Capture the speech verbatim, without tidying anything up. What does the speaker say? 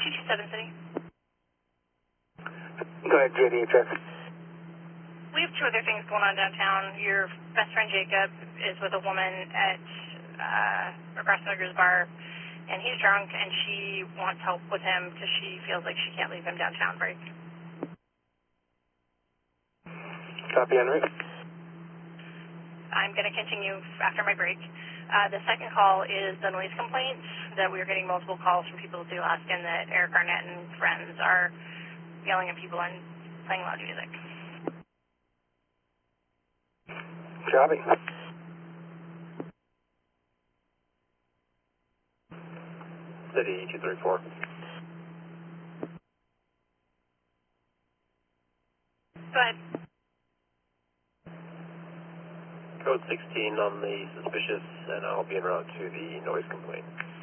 two two seven City. Go ahead, J D H S. We have two other things going on downtown. Your best friend Jacob is with a woman at uh, across Snuggers Bar, and he's drunk, and she wants help with him because she feels like she can't leave him downtown break. Copy, Henry. I'm going to continue after my break. Uh, the second call is the noise complaints that we are getting multiple calls from people to asking that Eric Garnett and friends are yelling at people and playing loud music. Copy. City two three four. Go ahead. Code sixteen on the suspicious, and I'll be en route to the noise complaint.